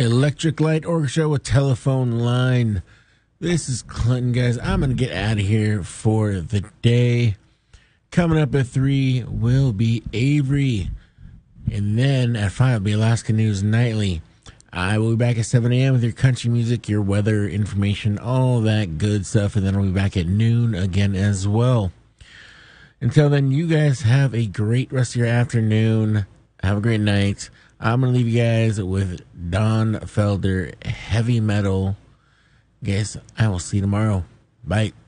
Electric Light Orchestra with Telephone Line. This is Clinton, guys. I'm going to get out of here for the day. Coming up at 3 will be Avery. And then at 5 will be Alaska News Nightly. I will be back at 7 a.m. with your country music, your weather information, all that good stuff. And then I'll be back at noon again as well. Until then, you guys have a great rest of your afternoon. Have a great night. I'm going to leave you guys with Don Felder, Heavy Metal. Guys, I will see you tomorrow. Bye.